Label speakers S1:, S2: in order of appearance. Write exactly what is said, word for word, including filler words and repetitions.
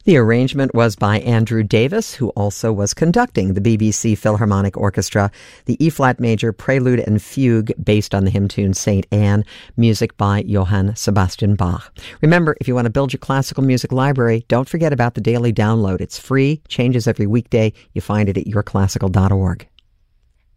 S1: The arrangement was by Andrew Davis, who also was conducting the B B C Philharmonic Orchestra. The E-flat major prelude and fugue based on the hymn tune Saint Anne, music by Johann Sebastian Bach. Remember, if you want to build your classical music library, don't forget about the daily download. It's free, changes every weekday. You find it at your classical dot org.